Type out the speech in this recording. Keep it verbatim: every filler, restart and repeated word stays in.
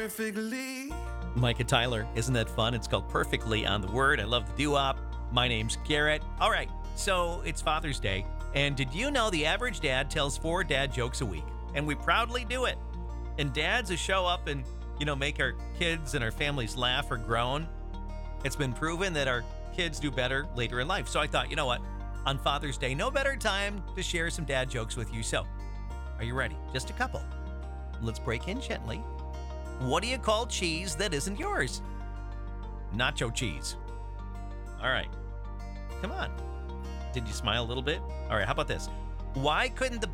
perfectly. Micah Tyler, isn't that fun? It's called Perfectly on the Word. I love the doo-wop. My name's Garrett. All right, so it's Father's Day, and did you know the average dad tells four dad jokes a week? And we proudly do it. And dads who show up and, you know, make our kids and our families laugh or groan, it's been proven that our kids do better later in life. So I thought, you know what? On Father's Day, no better time to share some dad jokes with you. So, are you ready? Just a couple. Let's break in gently. What do you call cheese that isn't yours? Nacho cheese. All right. Come on. Did you smile a little bit? All right, how about this? Why couldn't the